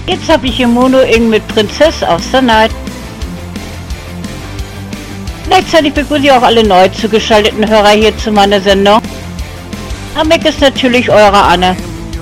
Jetzt habe ich hier Mono-Ing mit Prinzess of the Night. Gleichzeitig begrüße ich auch alle neu zugeschalteten Hörer hier zu meiner Sendung. Am Mic ist natürlich eure Anne.